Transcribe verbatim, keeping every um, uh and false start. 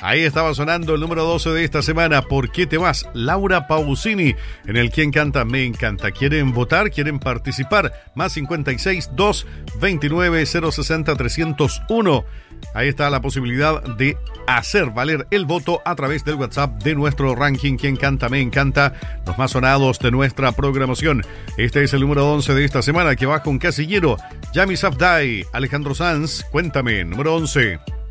Ahí estaba sonando el número doce de esta semana. ¿Por qué te vas? Laura Pausini, en el Quien Canta Me Encanta. ¿Quieren votar? ¿Quieren participar? Más cincuenta y seis, dos, veintinueve, cero sesenta, trescientos uno. Ahí está la posibilidad de hacer valer el voto a través del WhatsApp de nuestro ranking Quien Canta Me Encanta, los más sonados de nuestra programación. Este es el número once de esta semana, que va con Casillero, Yami Safdai, Alejandro Sanz. Cuéntame, número once.